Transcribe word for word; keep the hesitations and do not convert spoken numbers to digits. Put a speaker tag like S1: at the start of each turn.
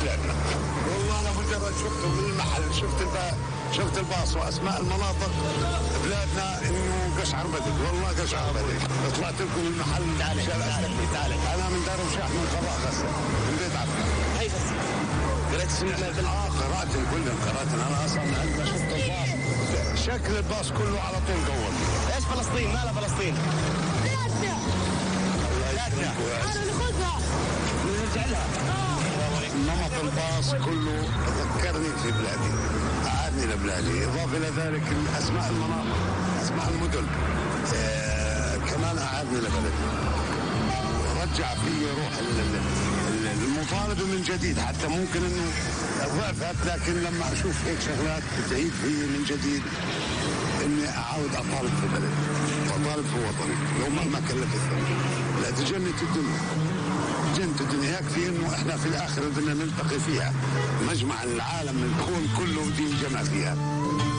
S1: بلادنا. والله انا مجرد شفته من المحل، شفت الب... شفت الباص واسماء المناطق بلادنا انه قشعر بدك، والله قشعر بدك. طلعت لكم المحل.
S2: تعال تعال تعال.
S1: انا من دار وشاح من قضاء غسل من بيت عفان.
S2: هي بس قرأت سنة
S1: اه قرأت كلهم قرأت. انا اصلا عندما شفت الباص شكل الباص كله على طول قوم.
S2: ايش فلسطين؟ مالها فلسطين؟
S3: بلادنا
S2: بلادنا
S3: انا ناخذها
S2: نرجع لها.
S1: نمط الباص كله ذكرني في بلادي، أعادني لبلادي. إضافة إلى ذلك أسماء المناطق، أسماء المدن، آه كمان أعادني لبلدي، رجع في روح المطالبة من جديد. حتى ممكن إنه ضعفت، لكن لما أشوف هيك شغلات بتعيد في من جديد إني أعاود أطالب في بلدي وأطالب في وطني لو مهما كلفتني. لا تجنت الدنيا، جنت الدنيا. يكفي انه احنا في الاخر بدنا نلتقي فيها، مجمع العالم الكون كله بدي ينجمع فيها.